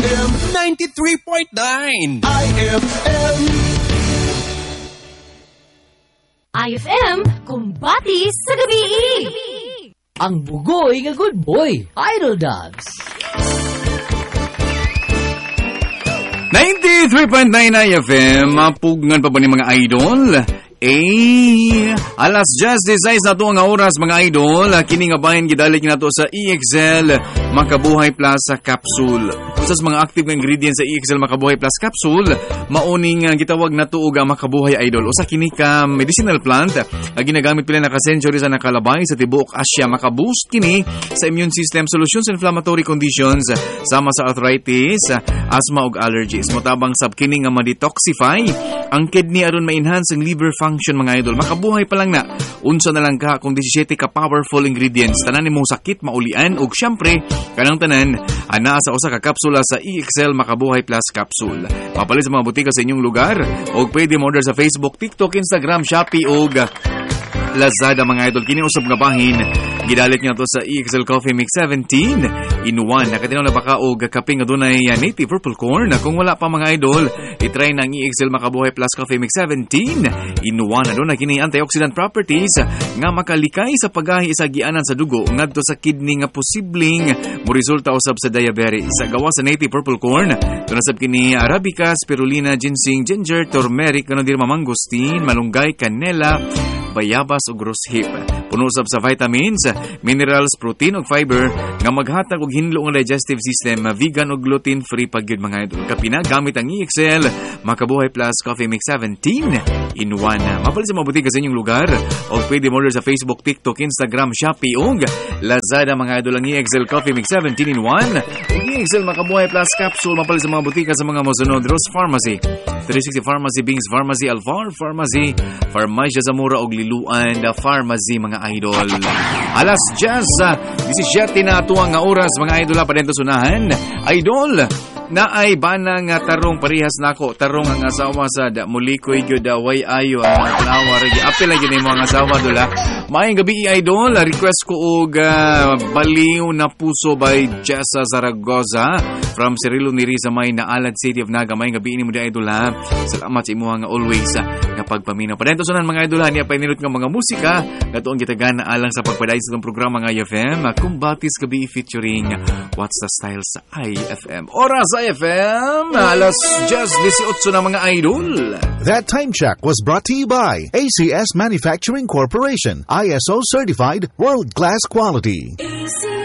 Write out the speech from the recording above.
IFM 93.9 IFM IFM, kumbati sa gabi. Ang bugoy nga good boy, Idol Dogs. 93.9 IFM, mapugngan pa ba ni mga idol? Alas just 16 na ito ang oras mga idol. Kini nga bahin gidalik na ito sa EXL Makabuhay Plus Capsule. Usas mga active ingredients sa EXL Makabuhay Plus Capsule, mauning gitawag na ito uga Makabuhay Idol. Usa kini ka medicinal plant, ginagamit pila naka-century sa nakalabay sa tibuok Asia. Makaboost kini sa immune system, solutions inflammatory conditions, sama sa arthritis, asthma ug allergies. Motabang sab kini nga ma-detoxify ang kidney aron ma-enhance ang liver function mga idol. Makabuhay pa lang na. Unsa na lang ka kung 17 ka powerful ingredients. Tanan nimong sakit maulian ug syempre kanang tanan ana sa usa ka kapsula sa EXL Makabuhay Plus Capsule. Mapalit sa mga butika sa inyong lugar ug pwede mo order sa Facebook, TikTok, Instagram, Shopee ug Lazada mga idol. Kini usab nga bahin gidalik niya to sa EXL Coffee Mix 17 in 1. Nakatinaw na baka og kaping adunay native purple corn. Kung wala pa mga idol, i-try na ang EXL Makabuhay Plus Coffee Mix 17 in 1. Adunay kini antioxidant properties nga makalikay sa paggahi sa gianan sa dugo ngadto sa kidney nga posibleng mo resulta usab sa diabetes. Sa gawa sa native purple corn, tunasab kini arabica, spirulina, ginseng, ginger, turmeric, kanon dir mangosteen, malunggay, canela, bayabas ug rosehip. Puno usab sa vitamins, minerals, protein ug fiber nga maghatag og hinlo nga digestive system, vegan ug gluten-free pagyud mga idol. Kapina gamit ang EXL Makabuhay Plus Coffee Mix 17 in 1. Mapalit sa mga butika sa inyong lugar o pwede mo order sa Facebook, TikTok, Instagram, Shopee ug Lazada mga idol. Ang EXL Coffee Mix 17 in 1 ug EXL Makabuhay Plus Capsule mapalit sa mga butika sa mga mosunod: Rose Pharmacy, 360 Pharmacy, Bings Pharmacy, Alfar Pharmacy, Farmacia Zamora ug Liluan Pharmacy mga idol. Alas 17 na tuwang nga oras mga idol pa dito sunahan. Idol, na ay banang tarong parihas nako. Tarong ang asawa sa mulikoy gyud way ayo ang tanawa regi. Apil lagi ni mga asawa dula. Maayong gabi idol, request ko og Baliw na Puso by Jessa Zaragoza from Cirilo Neri sa may Naalad City of Naga. Maayong gabi ni mo di idol ha. Salamat sa imo nga always nga pagpaminaw. Pa dito sunan mga idol ha, niya pa inilot nga mga musika katuong gitagan na alang sa pagpaday sa itong programa nga IFM Kumbatis Gabi featuring What's the Style sa IFM. Oras IFM, alas 18 na mga idol. That time check was brought to you by ACS Manufacturing Corporation, ISO certified, world-class quality.